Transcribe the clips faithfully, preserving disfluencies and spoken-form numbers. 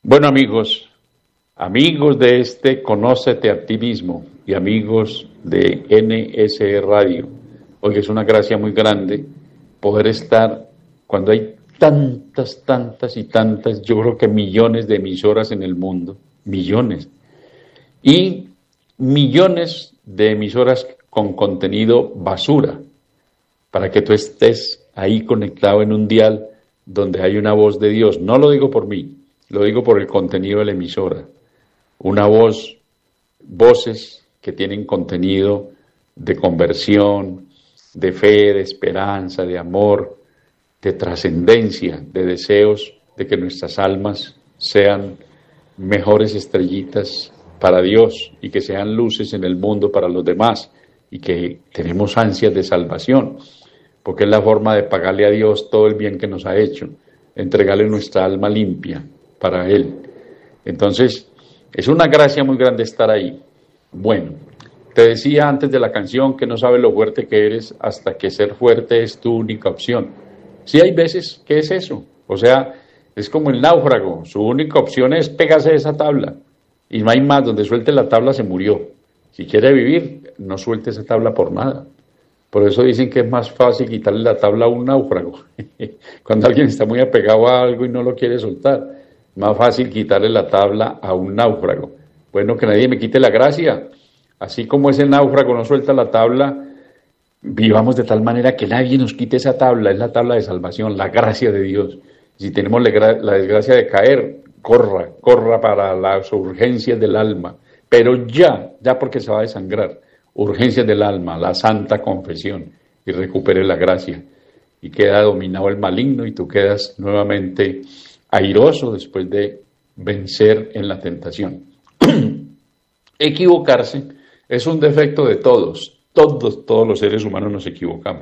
Bueno, amigos, amigos de este Conócete a ti mismo y amigos de N S E Radio, hoy es una gracia muy grande poder estar cuando hay tantas, tantas y tantas, yo creo que millones de emisoras en el mundo, millones, y millones de emisoras con contenido basura, para que tú estés ahí conectado en un dial donde hay una voz de Dios. No lo digo por mí, lo digo por el contenido de la emisora. Una voz, voces que tienen contenido de conversión, de fe, de esperanza, de amor, de trascendencia, de deseos de que nuestras almas sean mejores estrellitas para Dios y que sean luces en el mundo para los demás y que tenemos ansias de salvación, porque es la forma de pagarle a Dios todo el bien que nos ha hecho, entregarle nuestra alma limpia para Él. Entonces, es una gracia muy grande estar ahí. Bueno, te decía antes de la canción que no sabes lo fuerte que eres hasta que ser fuerte es tu única opción. Sí, hay veces que es eso, o sea, es como el náufrago, su única opción es pegarse de esa tabla, y no hay más, donde suelte la tabla se murió. Si quiere vivir, no suelte esa tabla por nada. Por eso dicen que es más fácil quitarle la tabla a un náufrago. Cuando alguien está muy apegado a algo y no lo quiere soltar, más fácil quitarle la tabla a un náufrago. Bueno, que nadie me quite la gracia. Así como ese náufrago no suelta la tabla, vivamos de tal manera que nadie nos quite esa tabla. Es la tabla de salvación, la gracia de Dios. Si tenemos la desgracia de caer, corra, corra para las urgencias del alma. Pero ya, ya porque se va a desangrar. Urgencias del alma, la santa confesión, y recupere la gracia. Y queda dominado el maligno y tú quedas nuevamente airoso después de vencer en la tentación. Equivocarse es un defecto de todos, todos, todos los seres humanos nos equivocamos.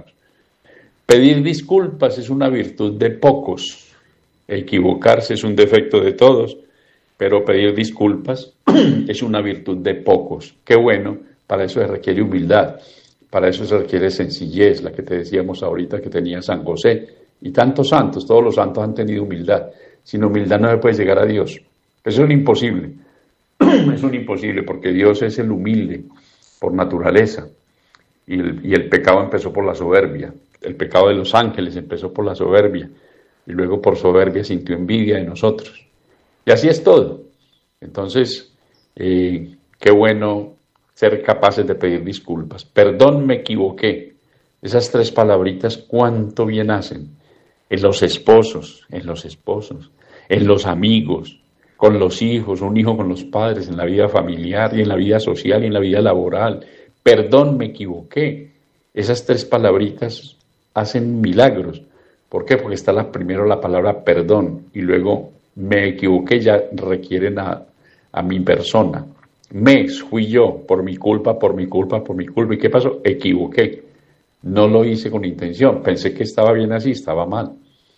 Pedir disculpas es una virtud de pocos. Equivocarse es un defecto de todos, pero pedir disculpas es una virtud de pocos. Qué bueno, para eso se requiere humildad, para eso se requiere sencillez, la que te decíamos ahorita que tenía San José, y tantos santos, todos los santos han tenido humildad. Sin humildad no se puede llegar a Dios. Eso es un imposible, es un imposible, porque Dios es el humilde por naturaleza, y el, y el pecado empezó por la soberbia, el pecado de los ángeles empezó por la soberbia, y luego por soberbia sintió envidia de nosotros. Y así es todo. Entonces, eh, qué bueno ser capaces de pedir disculpas. Perdón, me equivoqué. Esas tres palabritas, cuánto bien hacen. En los esposos, en los esposos, en los amigos, con los hijos, un hijo con los padres, en la vida familiar y en la vida social y en la vida laboral. Perdón, me equivoqué. Esas tres palabritas hacen milagros. ¿Por qué? Porque está la, primero la palabra perdón y luego me equivoqué, ya requieren a, a mi persona. Me fui yo, por mi culpa, por mi culpa, por mi culpa. ¿Y qué pasó? Equivoqué. No lo hice con intención. Pensé que estaba bien así, estaba mal.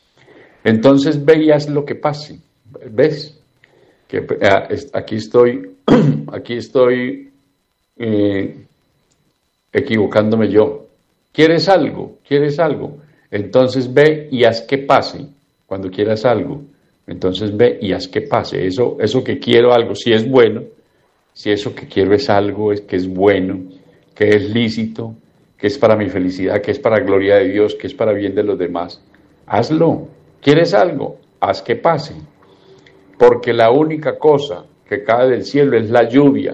Entonces veías lo que pase. ¿Ves? Que aquí estoy, aquí estoy eh, equivocándome yo. ¿Quieres algo? ¿Quieres algo? Entonces ve y haz que pase. Cuando quieras algo, entonces ve y haz que pase. Eso, eso que quiero algo, si es bueno, si eso que quiero es algo es que es bueno, que es lícito, que es para mi felicidad, que es para gloria de Dios, que es para bien de los demás, hazlo. ¿Quieres algo? Haz que pase. Porque la única cosa que cae del cielo es la lluvia.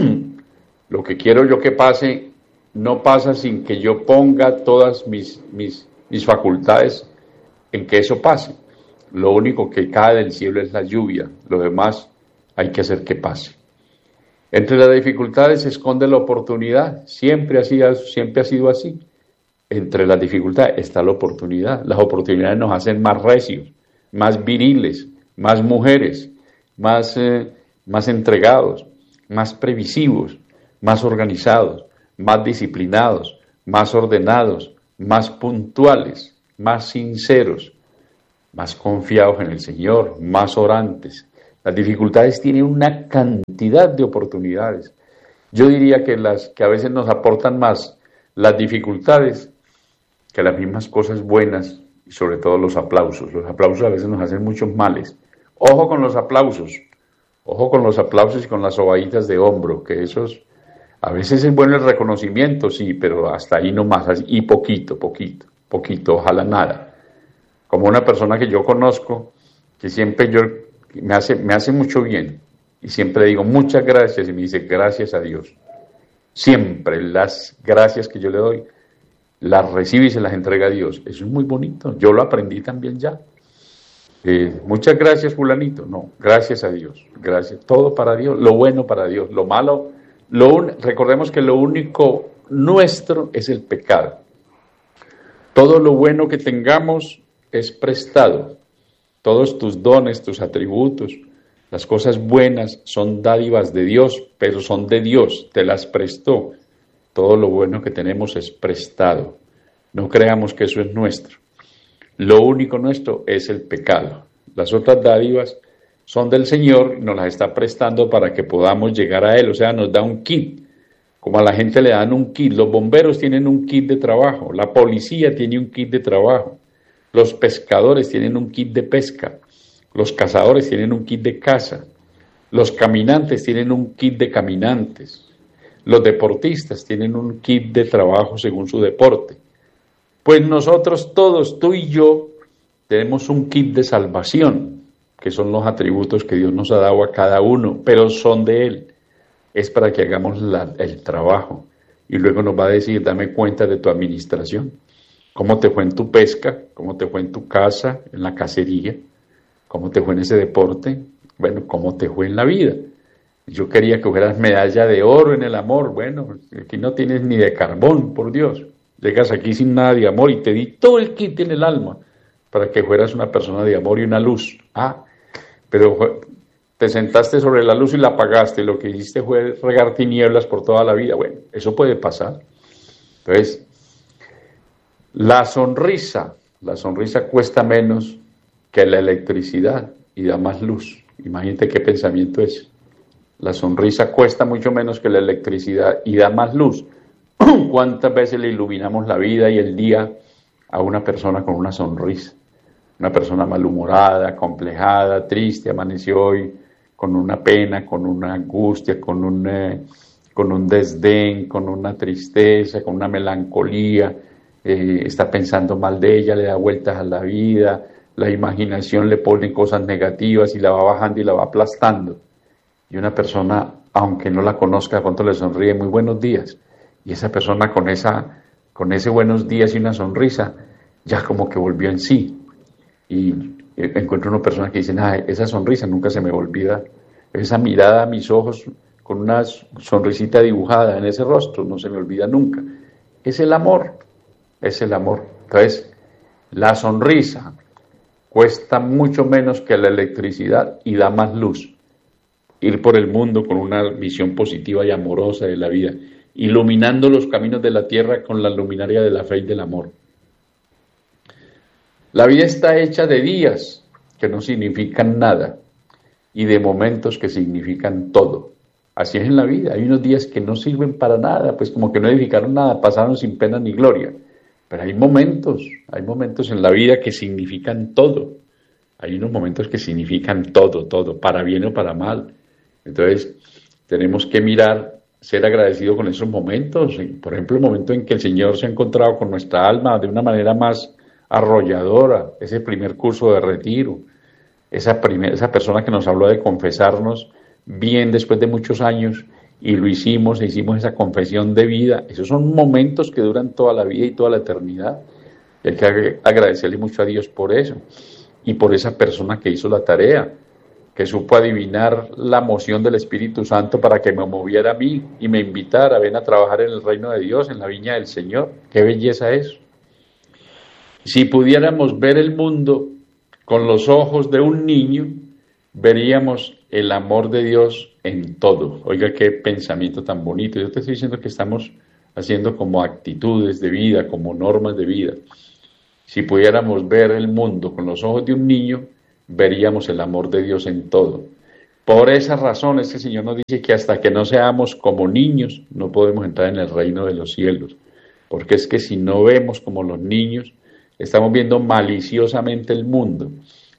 Lo que quiero yo que pase no pasa sin que yo ponga todas mis, mis, mis facultades en que eso pase. Lo único que cae del cielo es la lluvia. Lo demás hay que hacer que pase. Entre las dificultades se esconde la oportunidad. Siempre ha sido, siempre ha sido así. Entre las dificultades está la oportunidad. Las oportunidades nos hacen más recios, más viriles, más mujeres, más, eh, más entregados, más previsivos, más organizados, más disciplinados, más ordenados, más puntuales, más sinceros, más confiados en el Señor, más orantes. Las dificultades tienen una cantidad de oportunidades. Yo diría que, las, que a veces nos aportan más las dificultades que las mismas cosas buenas y sobre todo los aplausos. Los aplausos a veces nos hacen muchos males Ojo con los aplausos, ojo con los aplausos y con las sobaditas de hombro, que esos, a veces es bueno el reconocimiento, sí, pero hasta ahí nomás, y poquito, poquito, poquito, ojalá nada. Como una persona que yo conozco, que siempre yo, me hace, me hace mucho bien, y siempre digo muchas gracias, y me dice gracias a Dios. Siempre las gracias que yo le doy, las recibe y se las entrega a Dios. Eso es muy bonito, yo lo aprendí también ya. Eh, muchas gracias, fulanito. No, gracias a Dios, gracias. Todo para Dios, lo bueno para Dios, lo malo, lo un... recordemos que lo único nuestro es el pecado. Todo lo bueno que tengamos es prestado. Todos tus dones, tus atributos, las cosas buenas son dádivas de Dios, pero son de Dios, te las prestó. Todo lo bueno que tenemos es prestado. No creamos que eso es nuestro. Lo único nuestro es el pecado. Las otras dádivas son del Señor y nos las está prestando para que podamos llegar a Él. O sea, nos da un kit. Como a la gente le dan un kit. Los bomberos tienen un kit de trabajo. La policía tiene un kit de trabajo. Los pescadores tienen un kit de pesca. Los cazadores tienen un kit de caza. Los caminantes tienen un kit de caminantes. Los deportistas tienen un kit de trabajo según su deporte. Pues nosotros todos, tú y yo, tenemos un kit de salvación, que son los atributos que Dios nos ha dado a cada uno, pero son de Él. Es para que hagamos la, el trabajo. Y luego nos va a decir, dame cuenta de tu administración. ¿Cómo te fue en tu pesca? ¿Cómo te fue en tu casa, en la cacería? ¿Cómo te fue en ese deporte? Bueno, ¿cómo te fue en la vida? Yo quería que fueras medalla de oro en el amor. Bueno, aquí no tienes ni de carbón, por Dios. Llegas aquí sin nada de amor y te di todo el kit en el alma para que fueras una persona de amor y una luz. Ah, pero te sentaste sobre la luz y la apagaste. Y lo que hiciste fue regar tinieblas por toda la vida. Bueno, eso puede pasar. Entonces, la sonrisa, la sonrisa cuesta menos que la electricidad y da más luz. Imagínate qué pensamiento es. La sonrisa cuesta mucho menos que la electricidad y da más luz. ¿Cuántas veces le iluminamos la vida y el día a una persona con una sonrisa? Una persona malhumorada, complejada, triste, amaneció hoy con una pena, con una angustia, con un, eh, con un desdén, con una tristeza, con una melancolía, eh, está pensando mal de ella, le da vueltas a la vida, la imaginación le pone cosas negativas y la va bajando y la va aplastando. Y una persona, aunque no la conozca, cuando le sonríe, muy buenos días. Y esa persona con, esa, con ese buenos días y una sonrisa, ya como que volvió en sí. Y encuentro una persona que dice, ah, esa sonrisa nunca se me olvida. Esa mirada a mis ojos con una sonrisita dibujada en ese rostro, no se me olvida nunca. Es el amor, es el amor. Entonces, la sonrisa cuesta mucho menos que la electricidad y da más luz. Ir por el mundo con una visión positiva y amorosa de la vida, iluminando los caminos de la tierra con la luminaria de la fe y del amor. La vida está hecha de días que no significan nada y de momentos que significan todo. Así es en la vida, hay unos días que no sirven para nada, pues como que no edificaron nada, pasaron sin pena ni gloria. Pero hay momentos, hay momentos en la vida que significan todo. Hay unos momentos que significan todo, todo, para bien o para mal. Entonces, tenemos que mirar, ser agradecidos con esos momentos. Por ejemplo, el momento en que el Señor se ha encontrado con nuestra alma de una manera más arrolladora, ese primer curso de retiro, esa, primer, esa persona que nos habló de confesarnos bien después de muchos años y lo hicimos, e hicimos esa confesión de vida. Esos son momentos que duran toda la vida y toda la eternidad. Y hay que agradecerle mucho a Dios por eso y por esa persona que hizo la tarea, que supo adivinar la moción del Espíritu Santo para que me moviera a mí y me invitara a ven a trabajar en el reino de Dios, en la viña del Señor. ¡Qué belleza es! Si pudiéramos ver el mundo con los ojos de un niño, veríamos el amor de Dios en todo. Oiga, qué pensamiento tan bonito. Yo te estoy diciendo que estamos haciendo como actitudes de vida, como normas de vida. Si pudiéramos ver el mundo con los ojos de un niño, veríamos el amor de Dios en todo. Por esa razón es que el Señor nos dice que hasta que no seamos como niños, no podemos entrar en el reino de los cielos. Porque es que si no vemos como los niños, estamos viendo maliciosamente el mundo.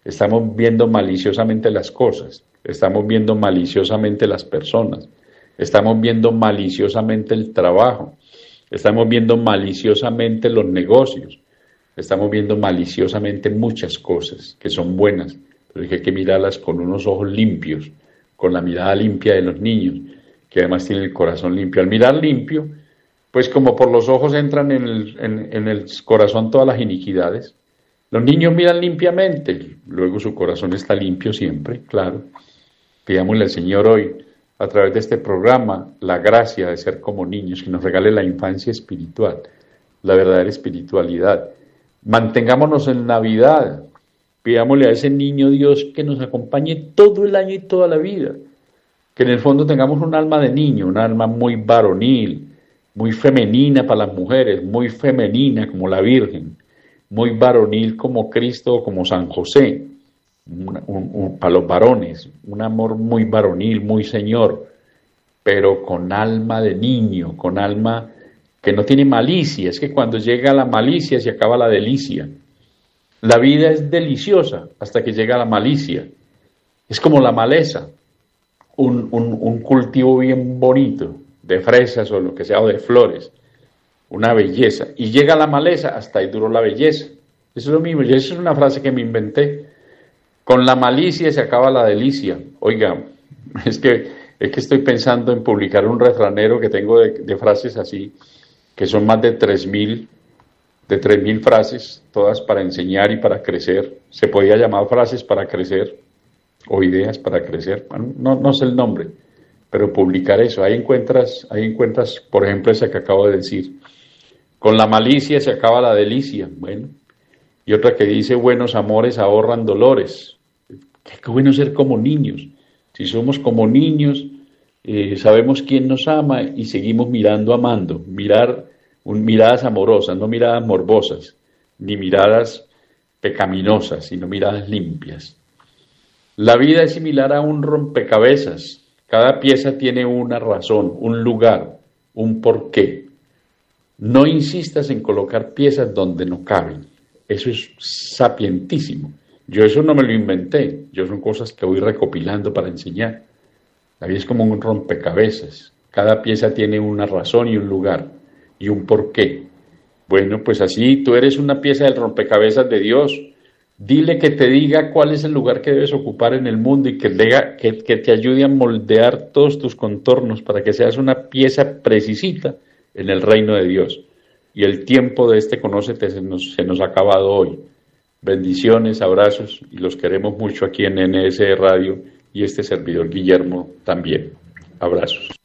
estamos viendo maliciosamente las cosas, estamos viendo maliciosamente las personas, estamos viendo maliciosamente el trabajo, estamos viendo maliciosamente los negocios, estamos viendo maliciosamente muchas cosas que son buenas, pero hay que mirarlas con unos ojos limpios, con la mirada limpia de los niños, que además tienen el corazón limpio. Al mirar limpio, pues como por los ojos entran en el, en, en el corazón todas las iniquidades. Los niños miran limpiamente, luego su corazón está limpio siempre, claro. Pidámosle al Señor hoy, a través de este programa, la gracia de ser como niños, que nos regale la infancia espiritual, la verdadera espiritualidad. Mantengámonos en Navidad, pidámosle a ese niño Dios que nos acompañe todo el año y toda la vida, que en el fondo tengamos un alma de niño, un alma muy varonil, muy femenina para las mujeres, muy femenina como la Virgen, muy varonil como Cristo o como San José, un, un, un, para los varones, un amor muy varonil, muy señor, pero con alma de niño, con alma que no tiene malicia. Es que cuando llega la malicia se acaba la delicia. La vida es deliciosa hasta que llega la malicia. Es como la maleza, un, un, un cultivo bien bonito, de fresas o lo que sea, o de flores, una belleza. Y llega la maleza, hasta ahí duró la belleza. Eso es lo mismo, y eso es una frase que me inventé. Con la malicia se acaba la delicia. Oiga, es que, es que estoy pensando en publicar un refranero que tengo de, de frases así, que son más de tres mil, de tres mil frases, todas para enseñar y para crecer. Se podía llamar frases para crecer, o ideas para crecer, no, no sé el nombre, pero publicar eso. Ahí encuentras, ahí encuentras, por ejemplo, esa que acabo de decir. Con la malicia se acaba la delicia. Bueno, y otra que dice, buenos amores ahorran dolores. Qué bueno ser como niños. Si somos como niños, eh, sabemos quién nos ama y seguimos mirando, amando. Mirar, un, miradas amorosas, no miradas morbosas, ni miradas pecaminosas, sino miradas limpias. La vida es similar a un rompecabezas. Cada pieza tiene una razón, un lugar, un porqué. No insistas en colocar piezas donde no caben. Eso es sapientísimo. Yo eso no me lo inventé. Yo son cosas que voy recopilando para enseñar. La vida es como un rompecabezas. Cada pieza tiene una razón y un lugar y un porqué. Bueno, pues así tú eres una pieza del rompecabezas de Dios. Dile que te diga cuál es el lugar que debes ocupar en el mundo y que, diga, que, que te ayude a moldear todos tus contornos para que seas una pieza precisita en el reino de Dios. Y el tiempo de este Conócete se nos, se nos ha acabado hoy. Bendiciones, abrazos, y los queremos mucho aquí en N S Radio y este servidor Guillermo también. Abrazos.